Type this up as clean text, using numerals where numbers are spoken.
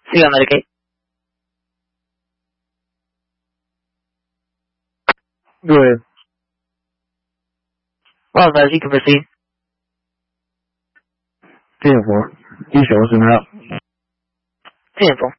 See you on Medicaid. Go ahead. Well, Liz, you can proceed. 10-4. You show us him out. 10-4.